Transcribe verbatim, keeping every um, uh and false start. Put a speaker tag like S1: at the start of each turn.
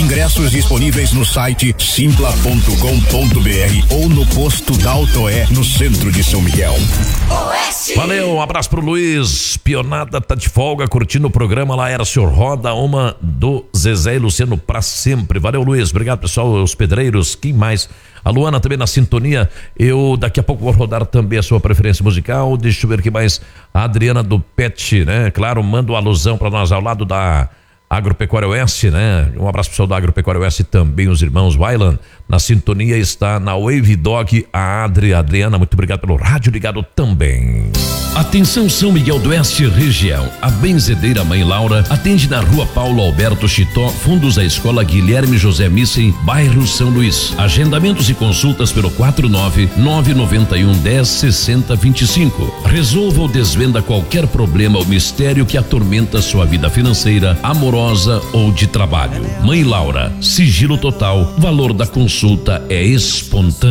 S1: Ingressos disponíveis no site simpla ponto com ponto br ou no posto da Autoé, no centro de São Miguel.
S2: Oeste. Valeu, um abraço pro Luiz. Pionada tá de folga, curtindo o programa. Lá era senhor Roda, uma do Zezé e Luciano pra sempre. Valeu, Luiz. Obrigado, pessoal, os pedreiros. Quem mais? A Luana também na sintonia. Eu daqui a pouco vou rodar também a sua preferência musical. Deixa eu ver aqui mais. A Adriana do Pet, né? Claro, manda uma alusão pra nós ao lado da Agropecuária Oeste, né? Um abraço pessoal da Agropecuária Oeste, também os irmãos Wailan. Na sintonia está na Wave Dog a Adri, Adriana, muito obrigado pelo rádio ligado também.
S3: Atenção São Miguel do Oeste região, a benzedeira Mãe Laura atende na rua Paulo Alberto Chitó, fundos à escola Guilherme José Missen, bairro São Luís. Agendamentos e consultas pelo quatro nove nove nove um dez sessenta vinte e cinco. Resolva ou desvenda qualquer problema ou mistério que atormenta sua vida financeira, amorosa ou de trabalho. Mãe Laura, sigilo total, valor da consulta é espontâneo.